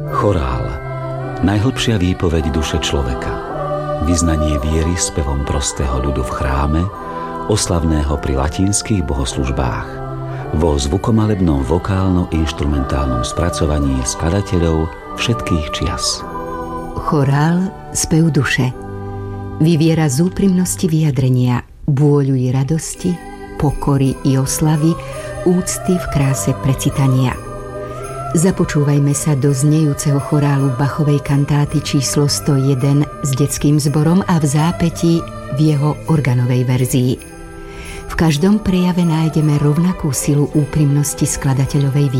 Chorál. Najhlbšia výpoveď duše človeka. Vyznanie viery spevom prostého ľudu v chráme, oslavného pri latinských bohoslužbách. Vo zvukomalebnom vokálno-inštrumentálnom spracovaní skladateľov všetkých čias. Chorál, spev duše. Vyviera z úprimnosti vyjadrenia, vôľu i radosti, pokory i oslavy, úcty v kráse precitania. Započúvajme sa do znejúceho chorálu Bachovej kantáty číslo 101 s detským zborom a v zápätí v jeho organovej verzii. V každom prejave nájdeme rovnakú silu úprimnosti skladateľovej